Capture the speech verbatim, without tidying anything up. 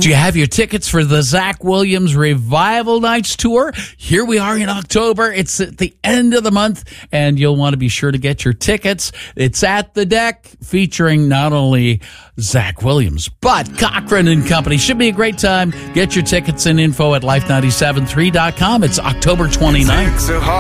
Do you have your tickets for the Zach Williams Revival Nights Tour? Here we are in October. It's at the end of the month, and you'll want to be sure to get your tickets. It's at the Deck, featuring not only Zach Williams, but Cochran and Company. Should be a great time. Get your tickets and info at life nine seven three dot com. It's October twenty-ninth.